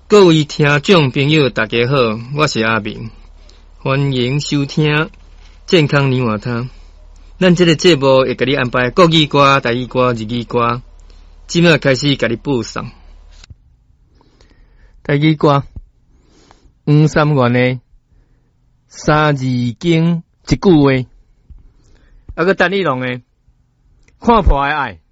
各位听众朋友，大家好，我是阿明，欢迎收听健康年华汤。咱这个节目会给你安排国语歌、台语歌、日语歌，即马开始给你播送。台语歌，黄三元的三字经一句话，啊个陈立农的看破的爱。